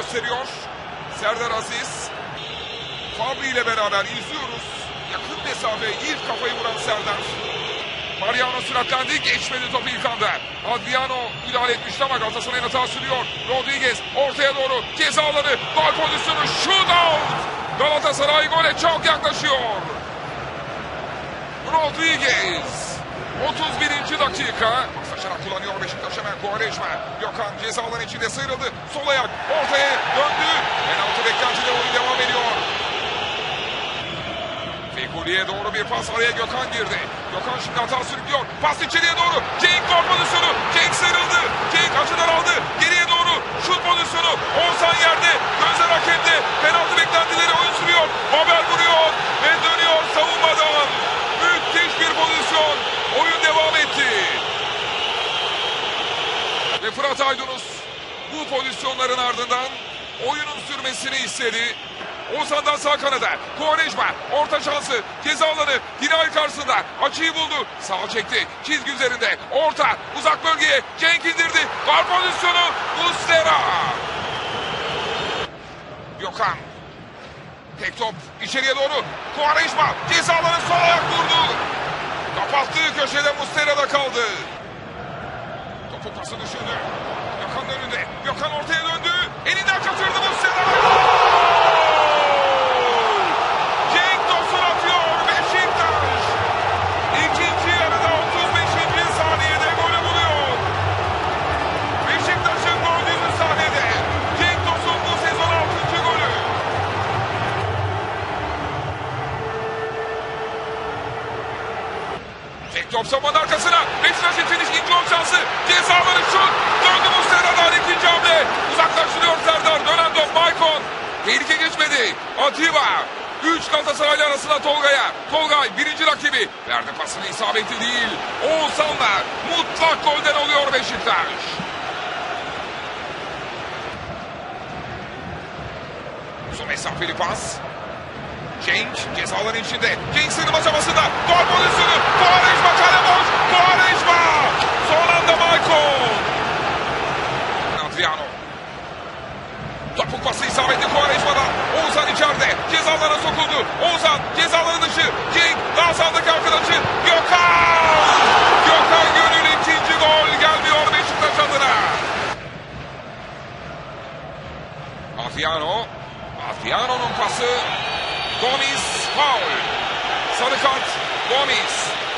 gösteriyor. Serdar Aziz. Fabri ile beraber izliyoruz. Yakın mesafe ilk kafayı vuran Serdar. Mariano süratlendi. Geçmedi topu ilk anda. Adriano müdahale etmişti ama Galatasaray'ın hata sürüyor. Rodriguez ortaya doğru ceza alanı. Gol pozisyonu. Shootout. Galatasaray gole çok yaklaşıyor. Rodriguez. 31. dakika. Saçarak kullanıyor Beşiktaş hemen. Quaresma. Gökhan ceza alanı içinde sıyrıldı. Sol ayak ortaya döndü. Penaltı beklentide oyun devam ediyor. Fegoli'ye doğru bir pas, araya Gökhan girdi. Gökhan şimdi hata sürüklüyor. Pas içeriye doğru. Cenk gol pozisyonu. Cenk sıyrıldı. Cenk açıdan aldı. Geriye doğru şut pozisyonu. Oğuzhan yerde. Gözler hakemde. Penaltı beklentileri oyun sürüyor. Babel vuruyor ve dönüyor savunmadan. Müthiş bir pozisyon. Oyun devam etti. Ve Fırat Aydınus bu pozisyonların ardından oyunun sürmesini istedi. Oğuzhan'dan sağ kanada. Quaresma orta şansı. Ceza alanı. Dinay karşısında. Açıyı buldu. Sağ çekti. Çizgi üzerinde. Orta. Uzak bölgeye. Cenk indirdi. Gol pozisyonu. Muslera. Gökhan. Tek top. İçeriye doğru. Quaresma. Ceza alanı sol ayak vurdu. Kapattığı köşede Muslera'da kaldı. Topu pası düşürdü. Gökhan'ın önünde. Gökhan ortaya döndü. Elinden kaçırdı Muslera. Top savunmanın arkasına. Beşiktaş için ikinci gol şansı. Cezaları şut. Döndü Muslera'dan ikinci hamle. Uzaklaştırıyor Serdar. Dönen top Maicon. Tehlike geçmedi. Atiba. 3 Galatasaraylı arasında Tolga'ya. Tolgay birinci rakibi. Verdi pasını, isabetli değil. Oğuzhan'la mutlak golden oluyor Beşiktaş. Uzun mesafeli pas. Cenk cezaların içinde. Cenk sığınma çabasında. Gol pozisyonu. Quaresma kale boş. Quaresma. Son anda Maicon. Adriano. Topuk pası isabetli Quaresma'dan. Oğuzhan içeride. Cezalara sokuldu. Oğuzhan cezaları dışı. Cenk daha sağdaki arkadaşı. Gökhan. Gökhan Gönül ikinci gol gelmiyor Beşiktaş adına. Adriano. Adriano'nun pası. Gomis faul. Sarı kart Gomis.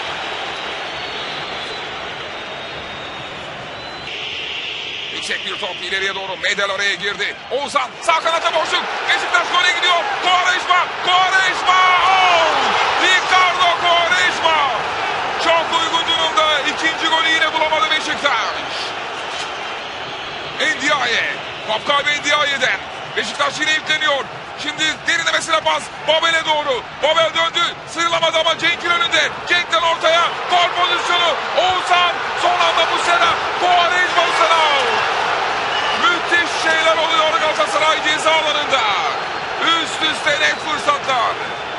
Yüksek bir top ileriye doğru. Medel oraya girdi. Oğuzhan sağ kanata boşluk. Beşiktaş gole gidiyor. Quaresma. Quaresma. Out. Ricardo Quaresma. Çok uygun durumda. İkinci golü yine bulamadı Beşiktaş. Ndiaye. Top kaybı Ndiaye'den. Beşiktaş yine yükleniyor. Şimdi derinlemesine pas. Babel'e doğru. Babel döndü. Sıyrılamadı ama Cenk'in önünde. Cenk'ten ortaya. Gol pozisyonu. Oğuzhan. Son anda Muslera. Quaresma Muslera. Müthiş şeyler oluyor Galatasaray ceza alanında. Üst üste net fırsatlar.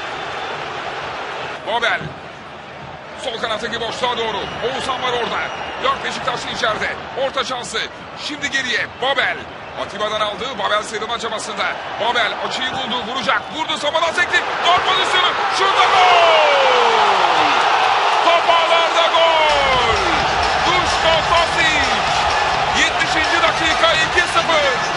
Babel. Sol kanattaki boşluğa doğru. Oğuzhan var orada. 4 Beşiktaşlı içeride. Orta şansı. Şimdi geriye. Babel. Atiba'dan aldı. Babel sıyrılma çabasında. Babel açıyı buldu. Vuracak. Vurdu. Samadan sekti. Gol pozisyonu. Şurada gol. Top ağlarda gol. Duško Tosić. 70. dakika 2-0.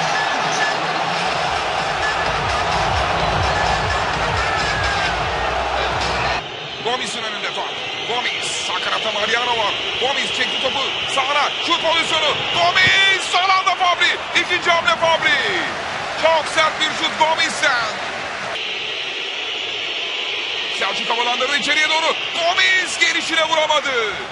Gomis'in önünde top. Gomis. Sağ kanatta Mariano var. Gomis çekti topu sağına. Şut pozisyonu. Gomis. Son anda Fabri. İkinci hamle Fabri. Çok sert bir şut Gomis'ten. Selçuk havalandırdı içeriye doğru. Gomis gelişine vuramadı.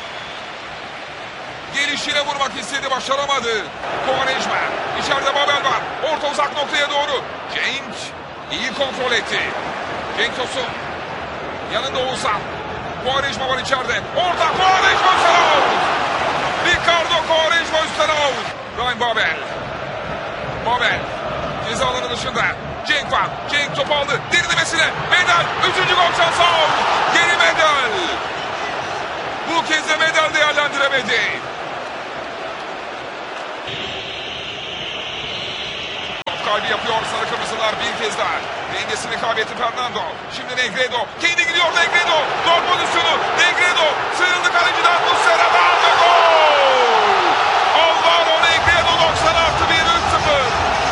Gelişine vurmak istedi, başaramadı. Quaresma. İçeride Babel var. Orta uzak noktaya doğru. Cenk iyi kontrol etti. Cenk Tosun. Yanında Oğuzhan. Quaresma var içeride. Orta Quaresma üstten out. Ricardo Quaresma üstten out. Ryan Babel. Babel. Ceza alanı dışında. Cenk var. Cenk topu aldı. Derinlemesine. Medel. 3. gol şansı out. Geri Medel. Bu kez de Medel değerlendiremedi. sahibi yapıyor sarı kırmızılar bir kez daha. Dengesini kaybetti Fernando. Şimdi Negredo. Kendi gidiyor Negredo. Gol pozisyonu. Negredo. Sıyrıldı kaleciden. Muslera'dan ve gol. Alvaro Negredo 90+1 3-0.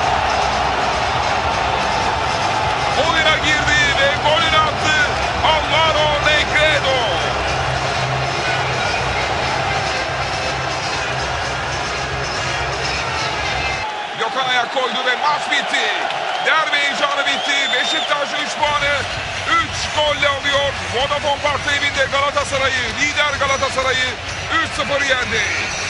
Oyuna girdi ve golünü attı. Alvaro Negredo. Gökhan ayak koydu ve maç bitti. Derbi heyecanı bitti. Beşiktaş 3 puanı 3 golle alıyor. Vodafone Park'ta evinde Galatasaray'ı, lider Galatasaray'ı 3-0 yendi.